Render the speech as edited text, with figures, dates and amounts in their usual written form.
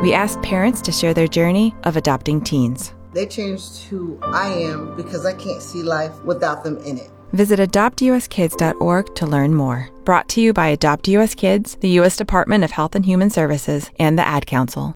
We asked parents to share their journey of adopting teens. They changed who I am because I can't see life without them in it. Visit adoptuskids.org to learn more. Brought to you by Adopt US Kids, the U.S. Department of Health and Human Services, and the Ad Council.